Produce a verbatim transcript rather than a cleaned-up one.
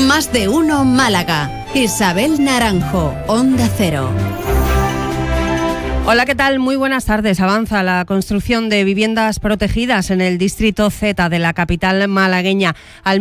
Más de uno Málaga. Isabel Naranjo, Onda Cero. Hola, ¿qué tal? Muy buenas tardes. Avanza la construcción de viviendas protegidas en el distrito Z de la capital malagueña. Al